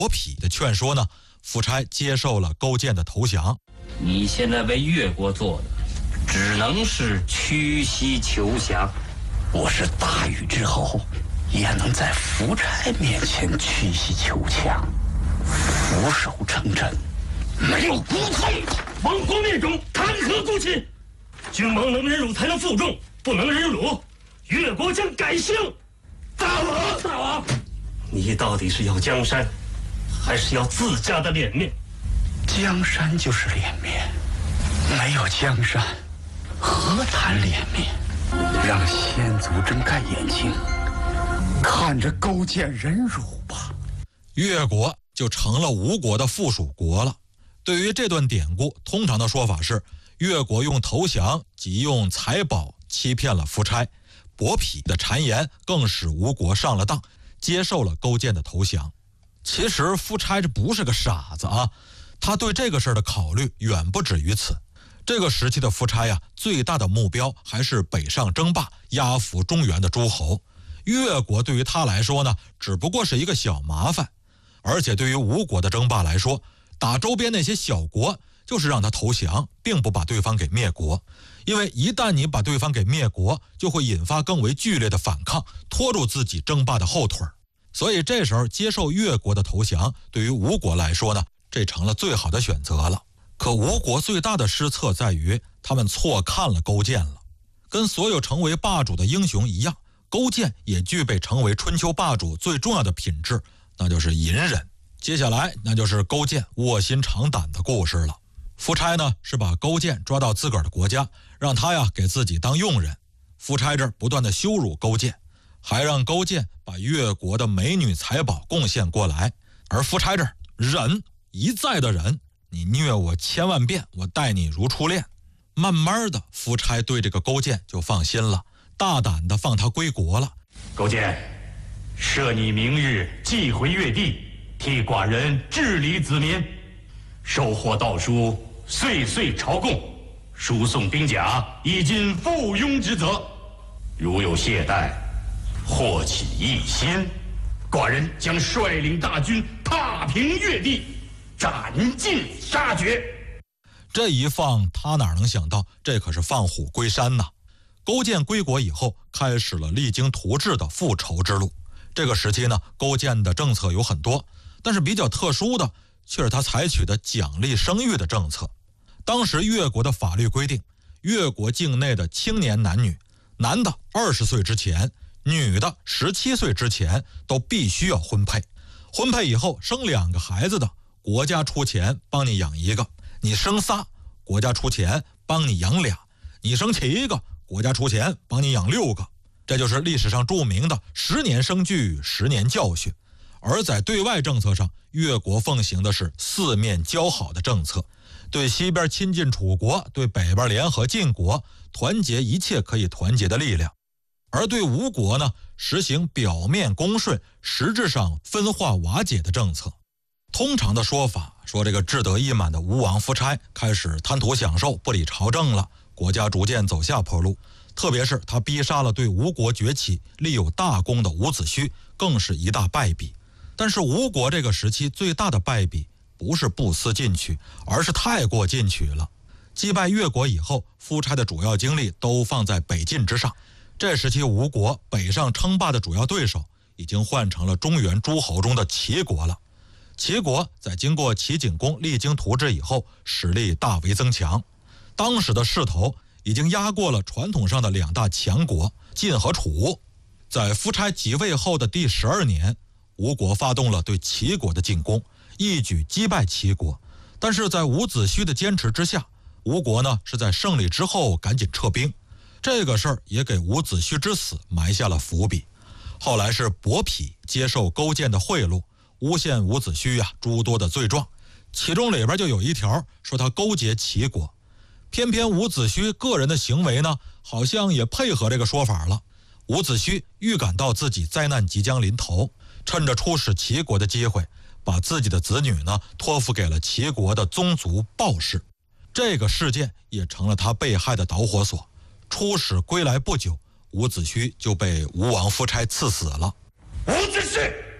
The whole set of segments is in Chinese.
伯嚭的劝说呢，夫差接受了勾践的投降。 你现在为越国做的，只能是屈膝求降。 我是大禹之后，也能在夫差面前屈膝求降，俯首称臣。没有骨头， 亡国灭种，谈何公亲？君王能忍辱才能负重，不能忍辱，越国将改姓。大王，你到底是要江山，还是要自家的脸面？ 江山就是脸面，没有江山，何谈脸面？让先祖睁开眼睛，看着勾践忍辱吧。 越国就成了吴国的附属国了。对于这段典故，通常的说法是，越国用投降即用财宝欺骗了夫差，伯嚭的谗言更使吴国上了当，接受了勾践的投降。其实夫差这不是个傻子啊，他对这个事儿的考虑远不止于此。这个时期的夫差呀，最大的目标还是北上争霸，压服中原的诸侯。越国对于他来说呢，只不过是一个小麻烦。而且对于吴国的争霸来说，打周边那些小国就是让他投降，并不把对方给灭国。因为一旦你把对方给灭国，就会引发更为剧烈的反抗，拖住自己争霸的后腿。所以这时候接受越国的投降，对于吴国来说呢，这成了最好的选择了。可吴国最大的失策在于，他们错看了勾践了。跟所有成为霸主的英雄一样，勾践也具备成为春秋霸主最重要的品质，那就是隐忍。接下来那就是勾践卧薪尝胆的故事了。夫差呢是把勾践抓到自个儿的国家，让他呀给自己当佣人。夫差这儿不断的羞辱勾践，还让勾践把越国的美女财宝贡献过来。而夫差这儿忍，一再的忍，你虐我千万遍，我待你如初恋。慢慢的，夫差对这个勾践就放心了，大胆的放他归国了。 勾践，赦你明日寄回越地，替寡人治理子民，收获道书，岁岁朝贡，输送兵甲，以尽附庸之责。如有懈怠，或起异心，寡人将率领大军踏平越地，斩尽杀绝。 这一放，他哪能想到这可是放虎归山呐！勾践归国以后，开始了励精图治的复仇之路。这个时期呢，勾践的政策有很多，但是比较特殊的却是他采取的奖励生育的政策。当时越国的法律规定，越国境内的青年男女，男的20岁之前，女的17岁之前都必须要婚配。婚配以后生2个孩子的，国家出钱帮你养1个；你生仨，国家出钱帮你养2；你生7个，国家出钱帮你养6个。这就是历史上著名的10年生育10年教训。而在对外政策上，越国奉行的是4面交好的政策，对西边亲近楚国，对北边联合晋国，团结一切可以团结的力量。而对吴国呢，实行表面恭顺，实质上分化瓦解的政策。通常的说法说，这个志得意满的吴王夫差开始贪图享受，不理朝政了，国家逐渐走下坡路。特别是他逼杀了对吴国崛起立有大功的伍子胥，更是一大败笔。但是吴国这个时期最大的败笔不是不思进取，而是太过进取了。击败越国以后，夫差的主要精力都放在北进之上。这时期吴国北上称霸的主要对手已经换成了中原诸侯中的齐国了。齐国在经过齐景公励精图治以后，实力大为增强，当时的势头已经压过了传统上的2大强国晋和楚。在夫差即位后的第12年，吴国发动了对齐国的进攻，一举击败齐国。但是在伍子胥的坚持之下，吴国呢是在胜利之后赶紧撤兵。这个事儿也给伍子胥之死埋下了伏笔。后来是伯嚭接受勾践的贿赂，诬陷伍子胥诸多的罪状，其中里边就有一条说他勾结齐国。偏偏伍子胥个人的行为呢，好像也配合这个说法了。伍子胥预感到自己灾难即将临头，趁着出使齐国的机会，把自己的子女呢托付给了齐国的宗族鲍氏。这个事件也成了他被害的导火索。出使归来不久，伍子胥就被吴王夫差赐死了。 伍子胥，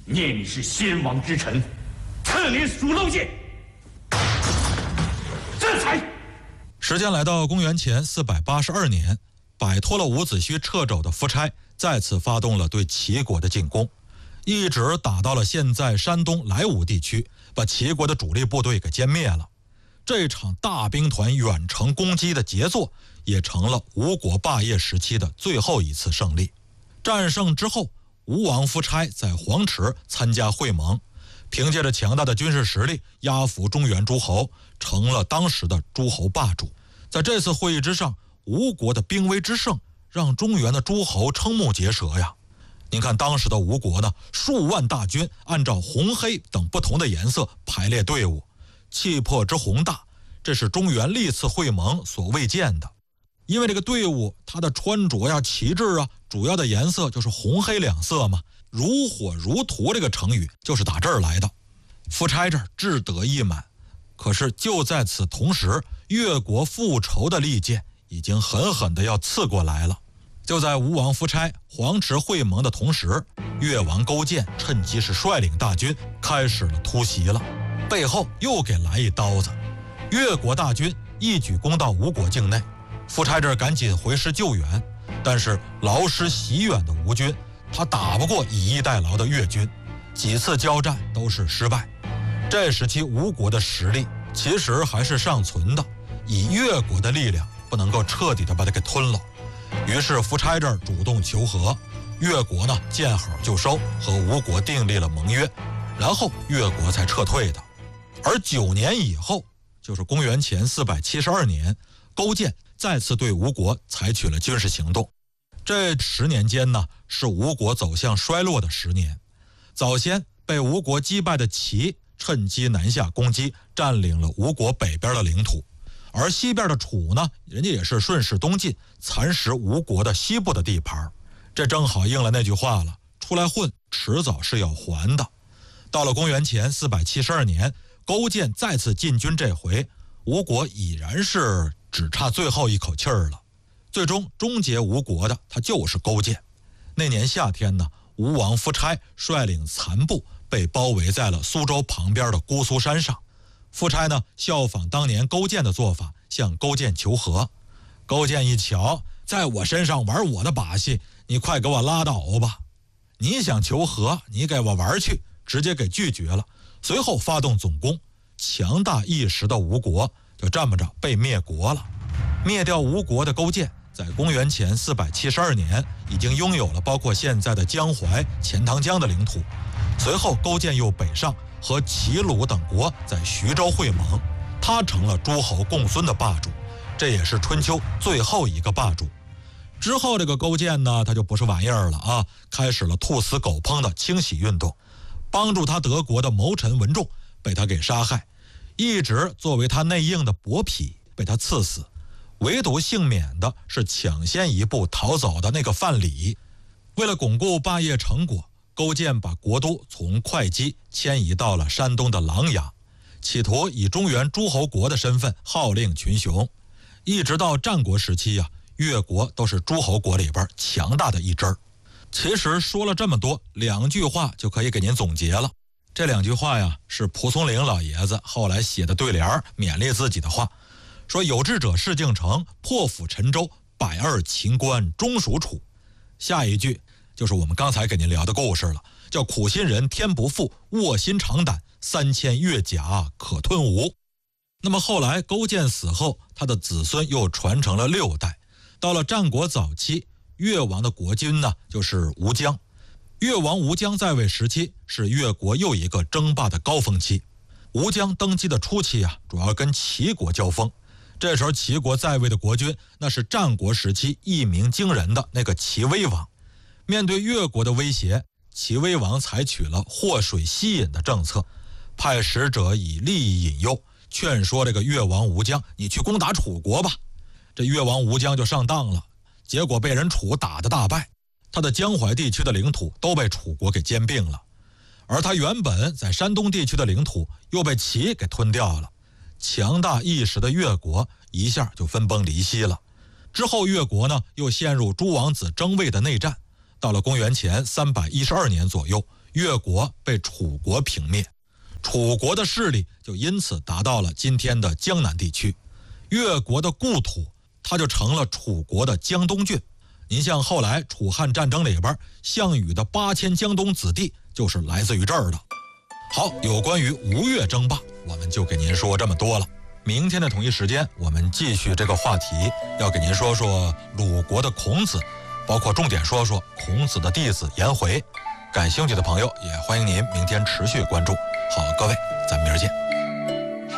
念你是先王之臣，赐你属漏剑，制裁。 时间来到公元前482年，摆脱了伍子胥掣肘的夫差再次发动了对齐国的进攻，一直打到了现在山东莱芜地区，把齐国的主力部队给歼灭了。这场大兵团远程攻击的杰作，也成了吴国霸业时期的最后一次胜利。战胜之后，吴王夫差在黄池参加会盟，凭借着强大的军事实力压服中原诸侯，成了当时的诸侯霸主。在这次会议之上，吴国的兵威之盛让中原的诸侯瞠目结舌呀。您看当时的吴国呢，数万大军按照红黑等不同的颜色排列队伍，气魄之宏大，这是中原历次会盟所未见的。因为这个队伍它的穿着呀、旗帜啊，主要的颜色就是红黑两色嘛，如火如荼这个成语就是打这儿来的。夫差这儿志得意满，可是就在此同时，越国复仇的利剑已经狠狠地要刺过来了。就在吴王夫差黄池会盟的同时，越王勾践趁机是率领大军开始了突袭了，背后又给来一刀子。越国大军一举攻到吴国境内，夫差这儿赶紧回师救援，但是劳师袭远的吴军，他打不过以逸待劳的越军，几次交战都是失败。这时期吴国的实力其实还是尚存的，以越国的力量不能够彻底的把它给吞了。于是夫差这儿主动求和，越国呢见好就收，和吴国订立了盟约，然后越国才撤退的。而9年以后，就是公元前472年，勾践再次对吴国采取了军事行动。这10年间呢，是吴国走向衰落的10年。早先被吴国击败的齐趁机南下攻击，占领了吴国北边的领土。而西边的楚呢，人家也是顺势东进，蚕食吴国的西部的地盘。这正好应了那句话了，出来混迟早是要还的。到了公元前472年，勾践再次进军，这回吴国已然是只差最后一口气儿了。最终终结吴国的他就是勾践。那年夏天呢，吴王夫差率领残部被包围在了苏州旁边的姑苏山上。夫差呢效仿当年勾践的做法，向勾践求和。勾践一瞧，在我身上玩我的把戏，你快给我拉倒吧！你想求和，你给我玩去，直接给拒绝了。随后发动总攻，强大一时的吴国就这么着被灭国了。灭掉吴国的勾践，在公元前472年已经拥有了包括现在的江淮、钱塘江的领土。随后勾践又北上，和齐鲁等国在徐州会盟，他成了诸侯共孙的霸主，这也是春秋最后一个霸主。之后这个勾践呢，他就不是玩意儿了啊，开始了兔死狗烹的清洗运动。帮助他得国的谋臣文仲被他给杀害，一直作为他内应的伯嚭被他赐死，唯独幸免的是抢先一步逃走的那个范蠡。为了巩固霸业成果，勾践把国都从会稽迁移到了山东的琅琊，企图以中原诸侯国的身份号令群雄。一直到战国时期啊，越国都是诸侯国里边强大的一支儿。其实说了这么多，2句话就可以给您总结了。这2句话呀，是蒲松龄老爷子后来写的对联勉励自己的话，说有志者事竟成，破釜沉舟，120秦关终属楚。下一句就是我们刚才给您聊的故事了，叫苦心人天不负，卧薪尝胆，3000越甲可吞吴。那么后来勾践死后，他的子孙又传承了6代。到了战国早期，越王的国君呢就是吴姜。越王吴姜在位时期是越国又一个争霸的高峰期。吴姜登基的初期啊，主要跟齐国交锋。这时候齐国在位的国君那是战国时期一鸣惊人的那个齐威王。面对越国的威胁，齐威王采取了祸水吸引的政策，派使者以利益引诱，劝说这个越王吴姜，你去攻打楚国吧。这越王吴姜就上当了，结果被人楚打得大败，他的江淮地区的领土都被楚国给兼并了，而他原本在山东地区的领土又被齐给吞掉了。强大一时的越国一下就分崩离析了。之后越国呢又陷入诸王子争位的内战，到了公元前312年左右， 越国被楚国平灭，楚国的势力就因此达到了今天的江南地区，越国的故土它就成了楚国的江东郡。您像后来楚汉战争里边，项羽的8000江东子弟就是来自于这儿的。好，有关于吴越争霸，我们就给您说这么多了。明天的同一时间，我们继续这个话题，要给您说说鲁国的孔子，包括重点说说孔子的弟子颜回。感兴趣的朋友也欢迎您明天持续关注。好，各位，咱明儿见。